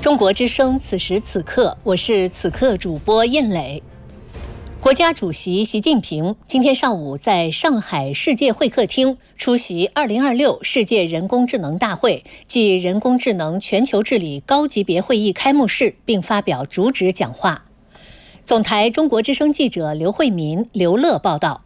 中国之声，此时此刻，我是此刻主播燕磊。国家主席习近平今天上午在上海世界会客厅出席2026世界人工智能大会暨人工智能全球治理高级别会议开幕式，并发表主旨讲话。总台中国之声记者刘慧民、刘乐报道。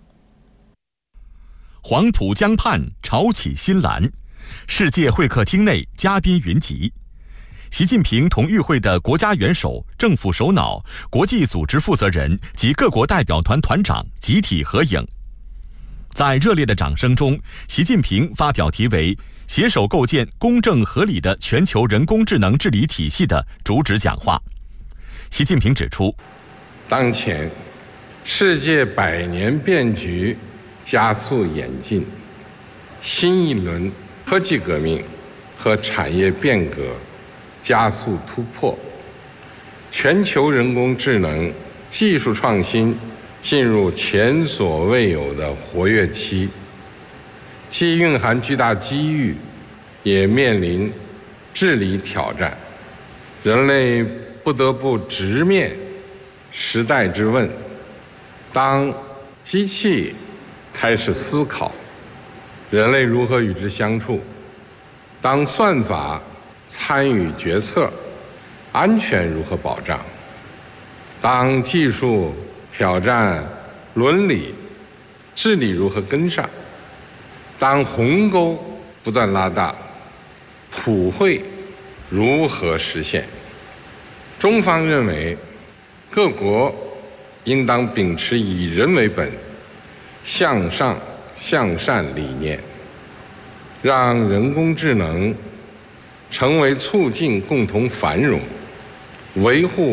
黄浦江畔潮起新澜，世界会客厅内嘉宾云集。习近平同与会的国家元首、政府首脑、国际组织负责人及各国代表团团长集体合影。在热烈的掌声中，习近平发表题为“携手构建公正合理的全球人工智能治理体系”的主旨讲话。习近平指出， 当前世界百年变局加速演进，新一轮科技革命和产业变革加速突破，全球人工智能技术创新进入前所未有的活跃期，既蕴含巨大机遇，也面临治理挑战。人类不得不直面时代之问：当机器开始思考，人类如何与之相处？当算法参与决策，安全如何保障？当技术挑战伦理，治理如何跟上？当鸿沟不断拉大，普惠如何实现？中方认为，各国应当秉持以人为本、向上向善理念，让人工智能成为促进共同繁荣、维护